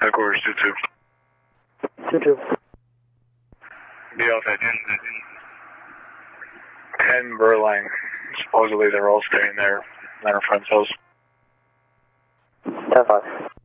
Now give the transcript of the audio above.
Headquarters 2-2. 2-2. Be off at 10 Burlang. Supposedly they're all staying there at our friend's house. 10-5.